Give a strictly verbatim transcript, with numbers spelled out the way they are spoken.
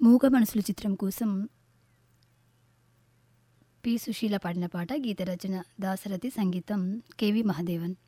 మూగ మనసులు చిత్రం కోసం పి సుశీల పాడిన పాట. గీత రచన దాశరథి, సంగీతం కెవి మహదేవన్.